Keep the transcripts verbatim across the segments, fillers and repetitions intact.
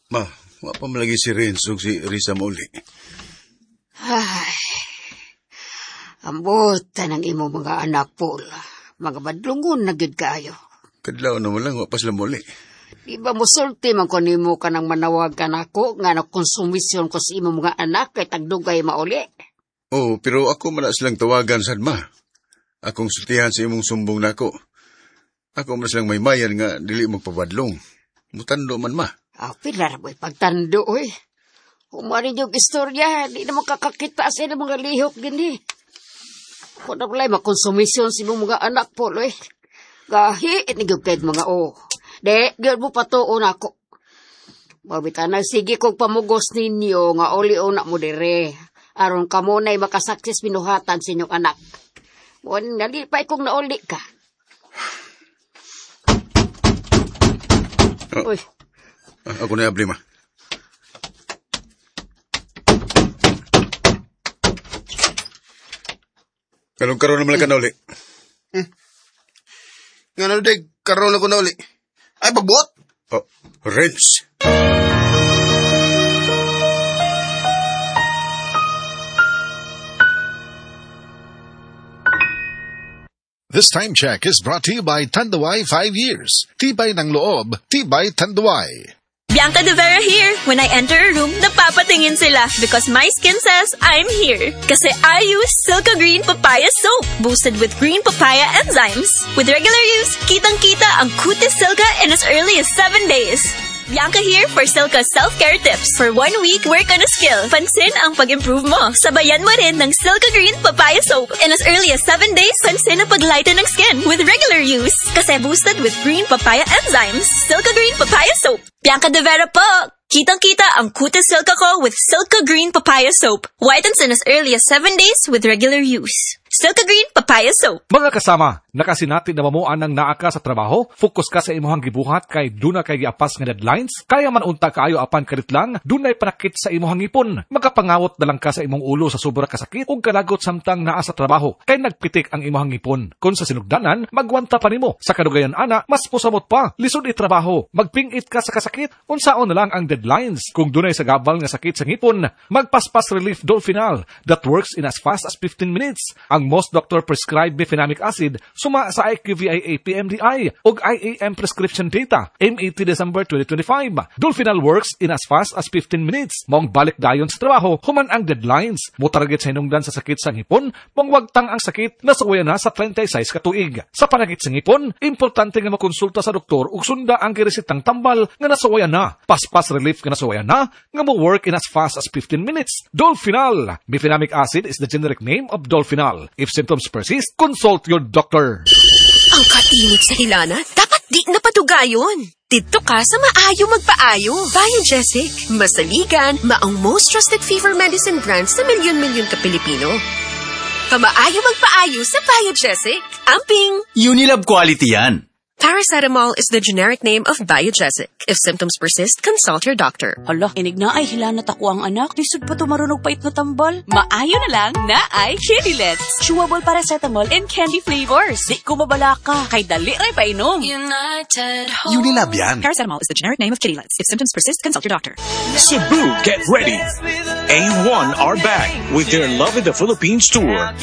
Ma, wa pa malagi si Renzo si Risa mauli. Ay, ambutan ang imo mga anak, Paul. Mga badlungon na gid kayo. Kadlaw na mo lang, wa pa sila mauli. Di ba musulti man ko nimo ka nang manawag ka nako nga nagkonsumisyon ko sa imo mga anak kay tagdugay mauli? Oh, pero ako man na silang tawagan sad ma. Akong sultihan sa imong sumbong nako. Ako man silang maymayan nga dili magpabadlong. Mutando man ma. Ah, pilar boy pagtando oy. Umarin yung istorya, di na makakakita sa ilang mga lihok gini. Kung na pala makonsumisyon sa imong mga anak po, oy. Gahi, itigog kayo mga o. De, gil mo patuon ako. Babita na, sige kong pamugos ninyo nga oli-o na mo dire. Aron ka mo na'y makasaksis binuhatan sa inyong anak. Wan, nalipay kong nauli ka. Oh. Uy. Ah, ako na abli, ma. Anong karoon naman ka na uli? Hmm. Nga na, Deg, karoon ako na uli. Ay, pagbuot! Oh, Renz. This time check is brought to you by Tanduay five years. Tibay ng loob, Tibay Tanduay. Bianca De Vera here. When I enter a room, napapatingin sila because my skin says I'm here. Kasi I use Silka Green Papaya Soap, boosted with green papaya enzymes. With regular use, kitang-kita ang kutis Silka in as early as seven days. Bianca here for Silka self-care tips. For one week, work on a skill. Pansin ang pag-improve mo. Sabayan mo rin ng Silka Green Papaya Soap. In as early as seven days, pansin ang pag-lighten ng skin with regular use. Kasi boosted with green papaya enzymes. Silka Green Papaya Soap. Bianca De Vera po! Kitang-kita ang kutis Silka ko with Silka Green Papaya Soap. Whitens in as early as seven days with regular use. Silka Green Papaya Soap. Mga kasama, nakasinati na mamuan ng naaka sa trabaho, focus ka sa imuhang gibuhat kay duna kay giapas nga deadlines, kaya man unta kaayo apan karit lang, dunay panakit sa imuhang ipon. Magapangawot na lang ka sa imong ulo sa sobra kasakit ug kalagot samtang naa sa trabaho, kay nagpitik ang imuhang ipon. Kung sa sinugdanan, magwanta pa nimo. Sa kadugayan ana, mas pusamot pa, lisod itrabaho, magpingit ka sa kasakit, unsaon na lang ang deadlines. Kung dunay sa gabal nga sakit sa ngipon, magpaspas relief Dolfinal that works in as fast as fifteen minutes. Ang most doctor prescribed bifenamic acid suma sa I Q V I A P M D I ug I A M prescription data M eighteen December twenty twenty-five. Dolfinal works in as fast as fifteen minutes. Mong balik dayon sa trabaho human ang deadlines. Mo target sa hinungdan sa sakit sa ngipon, mong wagtang ang sakit nasuwayan na sa thirty-six ka tuig. Sa panakit sa ngipon, importante nga makonsulta sa doktor ug sunda ang giresitang tambal nga nasuwayan na. Paspas relief nga nasuwayan na nga mo work in as fast as fifteen minutes. Dolfinal. Bifenamic acid is the generic name of Dolfinal. If symptoms persist, consult your doctor. Ang kainit sa hilana, dapat di napatugayon. Dito ka sa maayo magpaayo. Biogesic, masaligan, maong most trusted fever medicine brand sa milyon-milyon ka Pilipino. Pamaayo magpaayo sa Biogesic. Amping! Unilab quality yan. Paracetamol is the generic name of Biogesic. If symptoms persist, consult your doctor. Hala, inig na ay hilanat ako ang anak. Lisod pa to marunong pait na tambal. Maayo na lang na ay Chililets. Chewable paracetamol in candy flavors. Di ko mabala ka. Kay dali rin pa inom. United Unilab yan. Paracetamol is the generic name of Chililets. If symptoms persist, consult your doctor. Cebu, get ready. A one are back with their Love in the Philippines tour.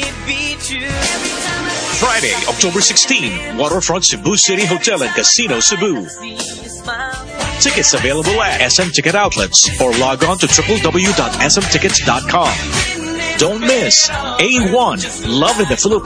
Friday, October sixteenth, Waterfront Cebu City Hotel and Casino, Cebu. Tickets available at S M Ticket Outlets or log on to w w w dot s m tickets dot com. Don't miss A one, Love in the Philippines.